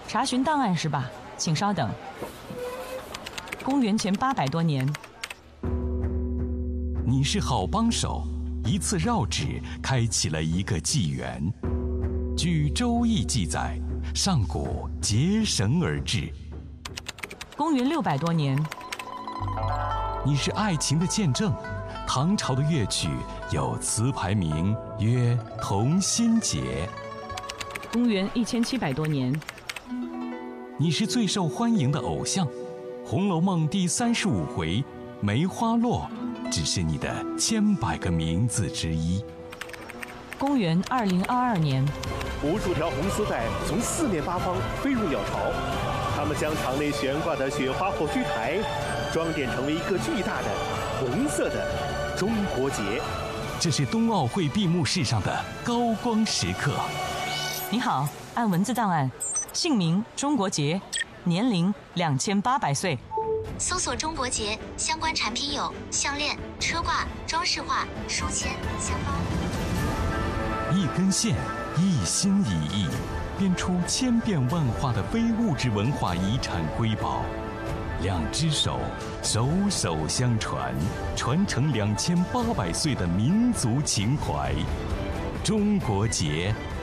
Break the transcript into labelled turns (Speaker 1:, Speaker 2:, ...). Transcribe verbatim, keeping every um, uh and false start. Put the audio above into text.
Speaker 1: 查询档案是吧？请稍等。公元前八百多年，
Speaker 2: 你是好帮手，一次绕指开启了一个纪元。据《周易》记载，上古结绳而治。
Speaker 1: 公元六百多年，
Speaker 2: 你是爱情的见证。唐朝的乐曲有词牌名曰《同心结》。
Speaker 1: 公元一千七百多年，
Speaker 2: 你是最受欢迎的偶像，《红楼梦》第三十五回梅花落只是你的千百个名字之一。
Speaker 1: 公元二零二二年，
Speaker 3: 无数条红丝带从四面八方飞入鸟巢，它们将场内悬挂的雪花火炬台装点成为一个巨大的红色的中国结。
Speaker 2: 这是冬奥会闭幕式上的高光时刻。
Speaker 1: 你好，按文字档案，姓名中国结，年龄两千八百岁。
Speaker 4: 搜索中国结相关产品有项链、车挂、装饰画、书签、香包。
Speaker 2: 一根线，一心一意，编出千变万化的非物质文化遗产瑰宝。两只手，手手相传，传承两千八百岁的民族情怀。中国结。